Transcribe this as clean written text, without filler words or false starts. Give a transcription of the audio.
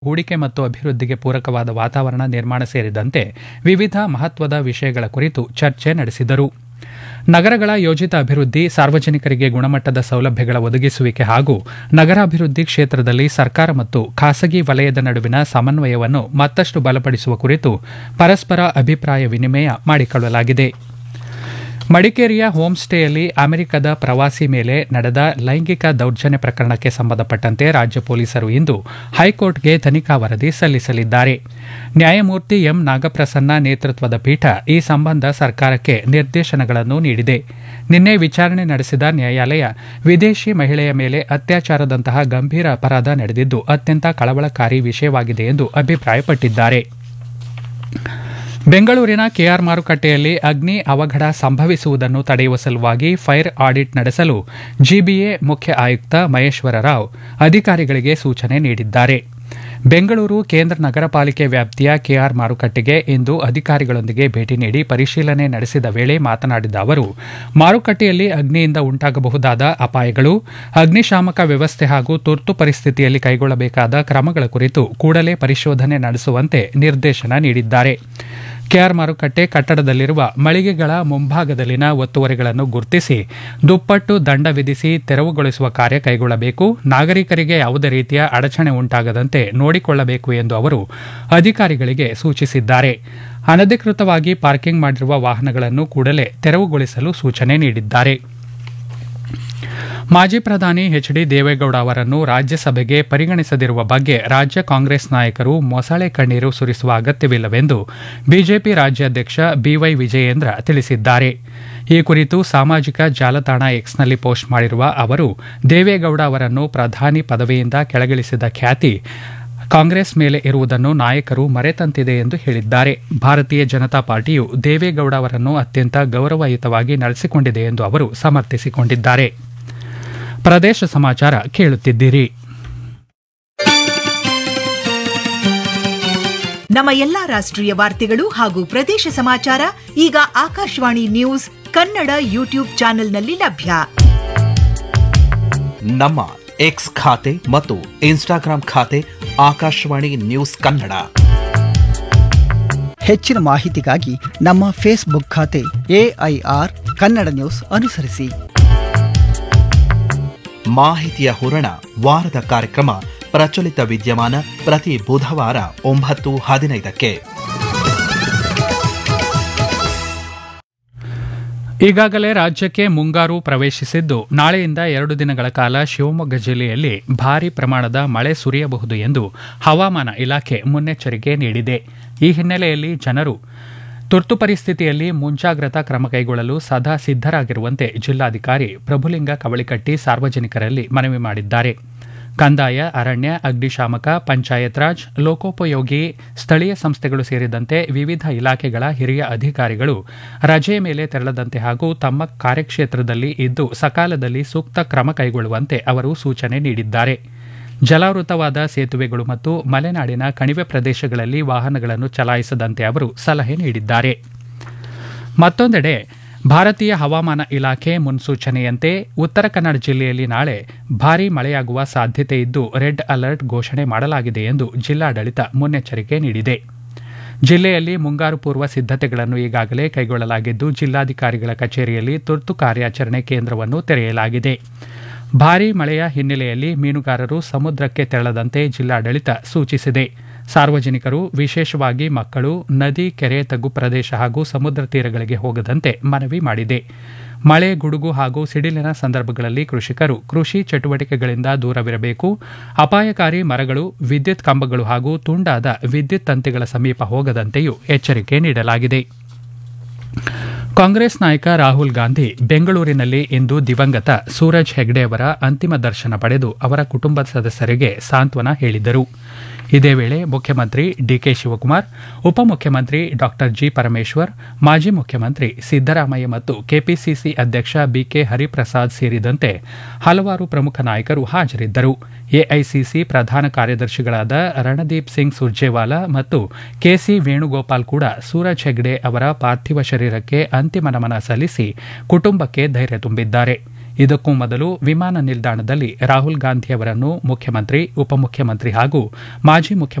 ಹೂಡಿಕೆ ಮತ್ತು ಅಭಿವೃದ್ಧಿಗೆ ಪೂರಕವಾದ ವಾತಾವರಣ ನಿರ್ಮಾಣ ಸೇರಿದಂತೆ ವಿವಿಧ ಮಹತ್ವದ ವಿಷಯಗಳ ಕುರಿತು ಚರ್ಚೆ ನಡೆಸಿದರು. ನಗರಗಳ ಯೋಜಿತ ಅಭಿವೃದ್ಧಿ, ಸಾರ್ವಜನಿಕರಿಗೆ ಗುಣಮಟ್ಟದ ಸೌಲಭ್ಯಗಳ ಒದಗಿಸುವಿಕೆ ಹಾಗೂ ನಗರಾಭಿವೃದ್ಧಿ ಕ್ಷೇತ್ರದಲ್ಲಿ ಸರ್ಕಾರ ಮತ್ತು ಖಾಸಗಿ ವಲಯದ ನಡುವಿನ ಸಮನ್ವಯವನ್ನು ಮತ್ತಷ್ಟು ಬಲಪಡಿಸುವ ಕುರಿತು ಪರಸ್ಪರ ಅಭಿಪ್ರಾಯ ವಿನಿಮಯ ಮಾಡಿಕೊಳ್ಳಲಾಗಿದೆ. ಮಡಿಕೇರಿಯ ಹೋಂ ಸ್ಟೇಯಲ್ಲಿ ಅಮೆರಿಕದ ಪ್ರವಾಸಿ ಮೇಲೆ ನಡೆದ ಲೈಂಗಿಕ ದೌರ್ಜನ್ಯ ಪ್ರಕರಣಕ್ಕೆ ಸಂಬಂಧಪಟ್ಟಂತೆ ರಾಜ್ಯ ಪೊಲೀಸರು ಇಂದು ಹೈಕೋರ್ಟ್ಗೆ ತನಿಖಾ ವರದಿ ಸಲ್ಲಿಸಲಿದ್ದಾರೆ. ನ್ಯಾಯಮೂರ್ತಿ ಎಂ ನಾಗಪ್ರಸನ್ನ ನೇತೃತ್ವದ ಪೀಠ ಈ ಸಂಬಂಧ ಸರ್ಕಾರಕ್ಕೆ ನಿರ್ದೇಶನಗಳನ್ನು ನೀಡಿದೆ. ನಿನ್ನೆ ವಿಚಾರಣೆ ನಡೆಸಿದ ನ್ಯಾಯಾಲಯ ವಿದೇಶಿ ಮಹಿಳೆಯ ಮೇಲೆ ಅತ್ಯಾಚಾರದಂತಹ ಗಂಭೀರ ಅಪರಾಧ ನಡೆದಿದ್ದು ಅತ್ಯಂತ ಕಳವಳಕಾರಿ ವಿಷಯವಾಗಿದೆ ಎಂದು ಅಭಿಪ್ರಾಯಪಟ್ಟಿದ್ದಾರೆ. ಬೆಂಗಳೂರಿನ ಕೆಆರ್ ಮಾರುಕಟ್ಟೆಯಲ್ಲಿ ಅಗ್ನಿ ಅವಘಡ ಸಂಭವಿಸುವುದನ್ನು ತಡೆಯುವ ಸಲುವಾಗಿ ಫೈರ್ ಆಡಿಟ್ ನಡೆಸಲು ಜಿಬಿಎ ಮುಖ್ಯ ಆಯುಕ್ತ ಮಹೇಶ್ವರ ರಾವ್ ಅಧಿಕಾರಿಗಳಿಗೆ ಸೂಚನೆ ನೀಡಿದ್ದಾರೆ. ಬೆಂಗಳೂರು ಕೇಂದ್ರ ನಗರ ಪಾಲಿಕೆ ವ್ಯಾಪ್ತಿಯ ಕೆಆರ್ ಮಾರುಕಟ್ಟೆಗೆ ಇಂದು ಅಧಿಕಾರಿಗಳೊಂದಿಗೆ ಭೇಟಿ ನೀಡಿ ಪರಿಶೀಲನೆ ನಡೆಸಿದ ವೇಳೆ ಮಾತನಾಡಿದ ಅವರು, ಮಾರುಕಟ್ಟೆಯಲ್ಲಿ ಅಗ್ನಿಯಿಂದ ಉಂಟಾಗಬಹುದಾದ ಅಪಾಯಗಳು, ಅಗ್ನಿಶಾಮಕ ವ್ಯವಸ್ಥೆ ಹಾಗೂ ತುರ್ತು ಪರಿಸ್ಥಿತಿಯಲ್ಲಿ ಕೈಗೊಳ್ಳಬೇಕಾದ ಕ್ರಮಗಳ ಕುರಿತು ಕೂಡಲೇ ಪರಿಶೋಧನೆ ನಡೆಸುವಂತೆ ನಿರ್ದೇಶನ ನೀಡಿದ್ದಾರೆ. ಕೆಆರ್ ಮಾರುಕಟ್ಟೆ ಕಟ್ಟಡದಲ್ಲಿರುವ ಮಳಿಗೆಗಳ ಮುಂಭಾಗದಲ್ಲಿನ ಒತ್ತುವರಿಗಳನ್ನು ಗುರುತಿಸಿ ದುಪ್ಪಟ್ಟು ದಂಡ ವಿಧಿಸಿ ತೆರವುಗೊಳಿಸುವ ಕಾರ್ಯ ಕೈಗೊಳ್ಳಬೇಕು. ನಾಗರಿಕರಿಗೆ ಯಾವುದೇ ರೀತಿಯ ಅಡಚಣೆ ಉಂಟಾಗದಂತೆ ನೋಡಿಕೊಳ್ಳಬೇಕು ಎಂದು ಅವರು ಅಧಿಕಾರಿಗಳಿಗೆ ಸೂಚಿಸಿದ್ದಾರೆ. ಅನಧಿಕೃತವಾಗಿ ಪಾರ್ಕಿಂಗ್ ಮಾಡಿರುವ ವಾಹನಗಳನ್ನು ಕೂಡಲೇ ತೆರವುಗೊಳಿಸಲು ಸೂಚನೆ ನೀಡಿದ್ದಾರೆ. ಮಾಜಿ ಪ್ರಧಾನಿ ಎಚ್ಡಿ ದೇವೇಗೌಡ ಅವರನ್ನು ರಾಜ್ಯಸಭೆಗೆ ಪರಿಗಣಿಸದಿರುವ ಬಗ್ಗೆ ರಾಜ್ಯ ಕಾಂಗ್ರೆಸ್ ನಾಯಕರು ಮೊಸಳೆ ಕಣ್ಣೀರು ಸುರಿಸುವ ಅಗತ್ಯವಿಲ್ಲವೆಂದು ಬಿಜೆಪಿ ರಾಜ್ಯಾಧ್ಯಕ್ಷ ಬಿವೈ ವಿಜಯೇಂದ್ರ ತಿಳಿಸಿದ್ದಾರೆ. ಈ ಕುರಿತು ಸಾಮಾಜಿಕ ಜಾಲತಾಣ ಎಕ್ಸ್ನಲ್ಲಿ ಪೋಸ್ಟ್ ಮಾಡಿರುವ ಅವರು, ದೇವೇಗೌಡ ಅವರನ್ನು ಪ್ರಧಾನಿ ಪದವಿಯಿಂದ ಕೆಳಗಿಳಿಸಿದ ಖ್ಯಾತಿ ಕಾಂಗ್ರೆಸ್ ಮೇಲೆ ಇರುವುದನ್ನು ನಾಯಕರು ಮರೆತಂತಿದೆ ಎಂದು ಹೇಳಿದ್ದಾರೆ. ಭಾರತೀಯ ಜನತಾ ಪಾರ್ಟಿಯು ದೇವೇಗೌಡ ಅವರನ್ನು ಅತ್ಯಂತ ಗೌರವಯುತವಾಗಿ ನಡೆಸಿಕೊಂಡಿದೆ ಎಂದು ಅವರು ಸಮರ್ಥಿಸಿಕೊಂಡಿದ್ದಾರೆ. ಪ್ರದೇಶ ಸಮಾಚಾರ ಕೇಳುತ್ತಿದ್ದೀರಿ. ನಮ್ಮ ಎಲ್ಲಾ ರಾಷ್ಟ್ರೀಯ ವಾರ್ತೆಗಳು ಹಾಗೂ ಪ್ರದೇಶ ಸಮಾಚಾರ ಈಗ ಆಕಾಶವಾಣಿ ನ್ಯೂಸ್ ಕನ್ನಡ ಯೂಟ್ಯೂಬ್ ಚಾನೆಲ್ನಲ್ಲಿ ಲಭ್ಯ. ನಮ್ಮ ಎಕ್ಸ್ ಖಾತೆ ಮತ್ತು ಇನ್ಸ್ಟಾಗ್ರಾಂ ಖಾತೆ ಆಕಾಶವಾಣಿ ನ್ಯೂಸ್ ಕನ್ನಡ. ಹೆಚ್ಚಿನ ಮಾಹಿತಿಗಾಗಿ ನಮ್ಮ ಫೇಸ್ಬುಕ್ ಖಾತೆ ಎಐಆರ್ ಕನ್ನಡ ನ್ಯೂಸ್ ಅನುಸರಿಸಿ. ಮಾಹಿತಿಯ ಹೂರಣ ವಾರದ ಕಾರ್ಯಕ್ರಮ ಪ್ರಚಲಿತ ವಿದ್ಯಮಾನ ಪ್ರತಿ ಬುಧವಾರ 9:15ಕ್ಕೆ. ಈಗಾಗಲೇ ರಾಜ್ಯಕ್ಕೆ ಮುಂಗಾರು ಪ್ರವೇಶಿಸಿದ್ದು ನಾಳೆಯಿಂದ 2 ದಿನಗಳ ಕಾಲ ಶಿವಮೊಗ್ಗ ಜಿಲ್ಲೆಯಲ್ಲಿ ಭಾರೀ ಪ್ರಮಾಣದ ಮಳೆ ಸುರಿಯಬಹುದು ಎಂದು ಹವಾಮಾನ ಇಲಾಖೆ ಮುನ್ನೆಚ್ಚರಿಕೆ ನೀಡಿದೆ. ಈ ಹಿನ್ನೆಲೆಯಲ್ಲಿ ಜನರು ತುರ್ತು ಪರಿಸ್ಥಿತಿಯಲ್ಲಿ ಮುಂಜಾಗ್ರತಾ ಕ್ರಮ ಕೈಗೊಳ್ಳಲು ಸದಾ ಸಿದ್ದರಾಗಿರುವಂತೆ ಜಿಲ್ಲಾಧಿಕಾರಿ ಪ್ರಭುಲಿಂಗ ಕವಳಿಕಟ್ಟಿ ಸಾರ್ವಜನಿಕರಲ್ಲಿ ಮನವಿ ಮಾಡಿದ್ದಾರೆ. ಕಂದಾಯ, ಅರಣ್ಯ, ಅಗ್ನಿಶಾಮಕ, ಪಂಚಾಯತ್ ರಾಜ್, ಲೋಕೋಪಯೋಗಿ, ಸ್ಥಳೀಯ ಸಂಸ್ಥೆಗಳು ಸೇರಿದಂತೆ ವಿವಿಧ ಇಲಾಖೆಗಳ ಹಿರಿಯ ಅಧಿಕಾರಿಗಳು ರಜೆಯ ಮೇಲೆ ತೆರಳದಂತೆ ಹಾಗೂ ತಮ್ಮ ಕಾರ್ಯಕ್ಷೇತ್ರದಲ್ಲಿ ಇದ್ದು ಸಕಾಲದಲ್ಲಿ ಸೂಕ್ತ ಕ್ರಮ ಕೈಗೊಳ್ಳುವಂತೆ ಅವರು ಸೂಚನೆ ನೀಡಿದ್ದಾರೆ. ಜಲಾವೃತವಾದ ಸೇತುವೆಗಳು ಮತ್ತು ಮಲೆನಾಡಿನ ಕಣಿವೆ ಪ್ರದೇಶಗಳಲ್ಲಿ ವಾಹನಗಳನ್ನು ಚಲಾಯಿಸದಂತೆ ಅವರು ಸಲಹೆ ನೀಡಿದ್ದಾರೆ. ಮತ್ತೊಂದೆಡೆ ಭಾರತೀಯ ಹವಾಮಾನ ಇಲಾಖೆ ಮುನ್ಸೂಚನೆಯಂತೆ ಉತ್ತರ ಕನ್ನಡ ಜಿಲ್ಲೆಯಲ್ಲಿ ನಾಳೆ ಭಾರೀ ಮಳೆಯಾಗುವ ಸಾಧ್ಯತೆ ಇದ್ದು ರೆಡ್ ಅಲರ್ಟ್ ಘೋಷಣೆ ಮಾಡಲಾಗಿದೆ ಎಂದು ಜಿಲ್ಲಾಡಳಿತ ಮುನ್ನೆಚ್ಚರಿಕೆ ನೀಡಿದೆ. ಜಿಲ್ಲೆಯಲ್ಲಿ ಮುಂಗಾರು ಪೂರ್ವ ಸಿದ್ದತೆಗಳನ್ನು ಈಗಾಗಲೇ ಕೈಗೊಳ್ಳಲಾಗಿದ್ದು ಜಿಲ್ಲಾಧಿಕಾರಿಗಳ ಕಚೇರಿಯಲ್ಲಿ ತುರ್ತು ಕಾರ್ಯಾಚರಣೆ ಕೇಂದ್ರವನ್ನು ತೆರೆಯಲಾಗಿದೆ. ಭಾರೀ ಮಳೆಯ ಹಿನ್ನೆಲೆಯಲ್ಲಿ ಮೀನುಗಾರರು ಸಮುದ್ರಕ್ಕೆ ತೆರಳದಂತೆ ಜಿಲ್ಲಾಡಳಿತ ಸೂಚಿಸಿದೆ. ಸಾರ್ವಜನಿಕರು, ವಿಶೇಷವಾಗಿ ಮಕ್ಕಳು, ನದಿ, ಕೆರೆ, ತಗ್ಗು ಪ್ರದೇಶ ಹಾಗೂ ಸಮುದ್ರ ತೀರಗಳಿಗೆ ಹೋಗದಂತೆ ಮನವಿ ಮಾಡಿದೆ. ಮಳೆ, ಗುಡುಗು ಹಾಗೂ ಸಿಡಿಲಿನ ಸಂದರ್ಭಗಳಲ್ಲಿ ಕೃಷಿಕರು ಕೃಷಿ ಚಟುವಟಿಕೆಗಳಿಂದ ದೂರವಿರಬೇಕು. ಅಪಾಯಕಾರಿ ಮರಗಳು, ವಿದ್ಯುತ್ ಕಂಬಗಳು ಹಾಗೂ ತುಂಡಾದ ವಿದ್ಯುತ್ ತಂತಿಗಳ ಸಮೀಪ ಹೋಗದಂತೆಯೂ ಎಚ್ಚರಿಕೆ ನೀಡಲಾಗಿದೆ. ಕಾಂಗ್ರೆಸ್ ನಾಯಕ ರಾಹುಲ್ ಗಾಂಧಿ ಬೆಂಗಳೂರಿನಲ್ಲಿ ಇಂದು ದಿವಂಗತ ಸೂರಜ್ ಹೆಗ್ಡೆ ಅವರ ಅಂತಿಮ ದರ್ಶನ ಪಡೆದು ಅವರ ಕುಟುಂಬದ ಸದಸ್ಯರಿಗೆ ಸಾಂತ್ವನ ಹೇಳಿದರು. ಇದೇ ವೇಳೆ ಮುಖ್ಯಮಂತ್ರಿ ಡಿಕೆ ಶಿವಕುಮಾರ್, ಉಪಮುಖ್ಯಮಂತ್ರಿ ಡಾ ಜಿ ಪರಮೇಶ್ವರ್, ಮಾಜಿ ಮುಖ್ಯಮಂತ್ರಿ ಸಿದ್ದರಾಮಯ್ಯ ಮತ್ತು ಕೆಪಿಸಿಸಿ ಅಧ್ಯಕ್ಷ ಬಿಕೆ ಹರಿಪ್ರಸಾದ್ ಸೇರಿದಂತೆ ಹಲವಾರು ಪ್ರಮುಖ ನಾಯಕರು ಹಾಜರಿದ್ದರು. ಎಐಸಿಸಿ ಪ್ರಧಾನ ಕಾರ್ಯದರ್ಶಿಗಳಾದ ರಣದೀಪ್ ಸಿಂಗ್ ಸುರ್ಜೇವಾಲಾ ಮತ್ತು ಕೆಸಿ ವೇಣುಗೋಪಾಲ್ ಕೂಡ ಸೂರಜ್ ಹೆಗ್ಡೆ ಅವರ ಪಾರ್ಥಿವ ಶರೀರಕ್ಕೆ ಅಂತಿಮ ನಮನ ಸಲ್ಲಿಸಿ ಕುಟುಂಬಕ್ಕೆ ಧೈರ್ಯ ತುಂಬಿದ್ದಾರೆ. ಇದಕ್ಕೂ ಮೊದಲು ವಿಮಾನ ನಿಲ್ದಾಣದಲ್ಲಿ ರಾಹುಲ್ ಗಾಂಧಿ ಅವರನ್ನು ಮುಖ್ಯಮಂತ್ರಿ ಉಪಮುಖ್ಯಮಂತ್ರಿ ಹಾಗೂ ಮಾಜಿ ಮುಖ್ಯಮಂತ್ರಿ